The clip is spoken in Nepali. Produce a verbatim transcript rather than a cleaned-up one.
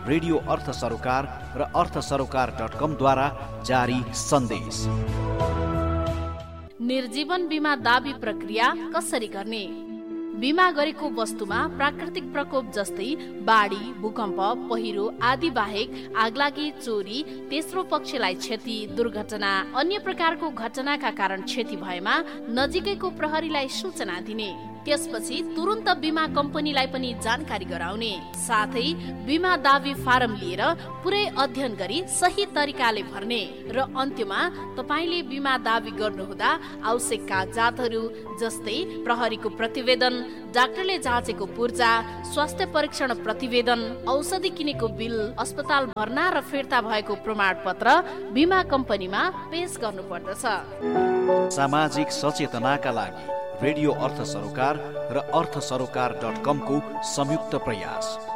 रेडियो अर्थ सरोकार र अर्थ सरोकार डट कम द्वारा जारी सन्देश। निर्जीवन बिमा दाबी प्रक्रिया कसरी गर्ने? बिमा गरेको वस्तुमा प्राकृतिक प्रकोप जस्तै बाढी, भूकम्प, पहिरो आदि बाहेक आगलागी, चोरी, तेस्रो पक्षलाई क्षति, दुर्घटना, अन्य प्रकारको घटनाका कारण क्षति भएमा नजिकैको प्रहरीलाई सूचना दिने, त्यसपछि तुरुन्त बिमा कम्पनीलाई पनि जानकारी गराउने, साथै बिमा दावी फारम लिएर पुरै अध्ययन गरी सही तरिकाले भर्ने र अन्त्यमा तपाईले बिमा दावी गर्नुहुँदा आवश्यक कागजातहरू जस्तै प्रहरीको प्रतिवेदन, डाक्टरले जाँचेको पूर्जा, स्वास्थ्य परीक्षण प्रतिवेदन, औषधि किनेको बिल, अस्पताल भर्ना र फिर्ता भएको प्रमाणपत्र बिमा कम्पनीमा पेश गर्नुपर्दछ। सामाजिक सचेतनाका लागि रेडियो अर्थ सरोकार र अर्थ सरोकार डट कम को संयुक्त प्रयास।